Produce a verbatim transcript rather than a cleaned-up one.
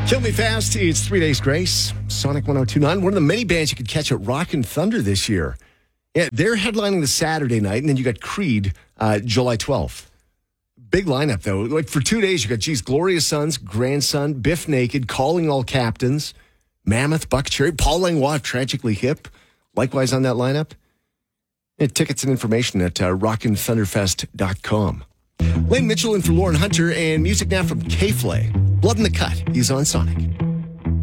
Kill Me Fast, it's Three Days Grace, Sonic one oh two point nine. One of the many bands you could catch at Rockin' Thunder this year. Yeah, they're headlining the Saturday night, and then you got Creed uh, July twelfth. Big lineup, though. Like for two days, you got, geez, Gloria Sons, Grandson, Biff Naked, Calling All Captains, Mammoth, Buckcherry, Paul Langlois, Tragically Hip, likewise on that lineup. Yeah, tickets and information at uh, rockin thunder fest dot com. Lane Mitchell in for Lauren Hunter, and music now from K-Flay. Blood in the Cut. He's on Sonic.